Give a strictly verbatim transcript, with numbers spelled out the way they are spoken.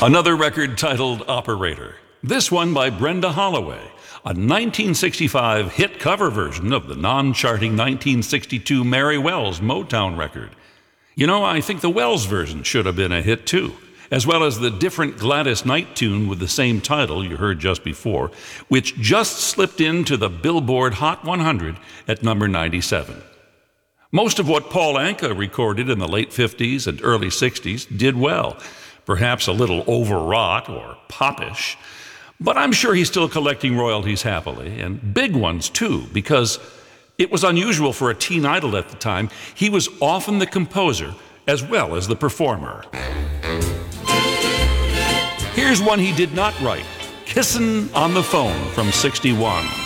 Another record titled Operator. This one by Brenda Holloway, a nineteen sixty-five hit cover version of the non-charting nineteen sixty-two Mary Wells Motown record. You know, I think the Wells version should have been a hit too, as well as the different Gladys Knight tune with the same title you heard just before, which just slipped into the Billboard Hot one hundred at number ninety-seven. Most of what Paul Anka recorded in the late fifties and early sixties did well, perhaps a little overwrought or popish, but I'm sure he's still collecting royalties happily, and big ones too, because it was unusual for a teen idol at the time. He was often the composer as well as the performer. Here's one he did not write, Kissin' on the Phone from sixty-one.